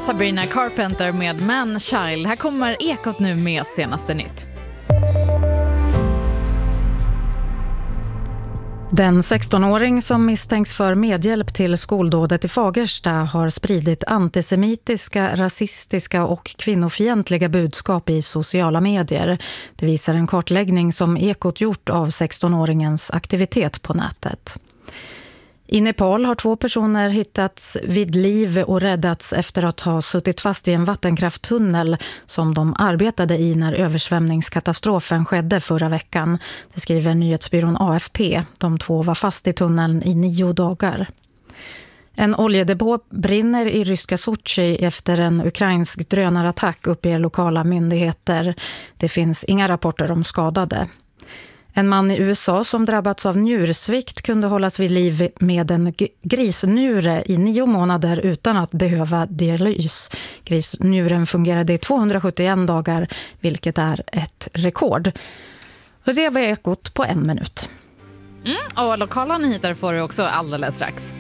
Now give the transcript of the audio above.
Sabrina Carpenter med Man Child. Här kommer Ekot nu med senaste nytt. Den 16-åring som misstänks för medhjälp till skoldådet i Fagersta har spridit antisemitiska, rasistiska och kvinnofientliga budskap i sociala medier. Det visar en kartläggning som Ekot gjort av 16-åringens aktivitet på nätet. I Nepal har 2 personer hittats vid liv och räddats efter att ha suttit fast i en vattenkrafttunnel som de arbetade i när översvämningskatastrofen skedde förra veckan. Det skriver nyhetsbyrån AFP. De 2 var fast i tunneln i 9 dagar. En oljedepå brinner i ryska Sochi efter en ukrainsk drönarattack, uppger lokala myndigheter. Det finns inga rapporter om skadade. En man i USA som drabbats av njursvikt kunde hållas vid liv med en grisnjure i 9 månader utan att behöva dialys. Grisnjuren fungerade i 271 dagar, vilket är ett rekord. Och det var Ekot på 1 minut. Och lokala nyheter får du också alldeles strax.